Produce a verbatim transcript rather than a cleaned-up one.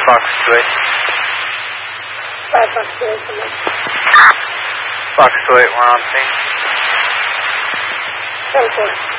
Fox two eight. five Fox two eight, come on. Fox two eight, we're on scene. ten four.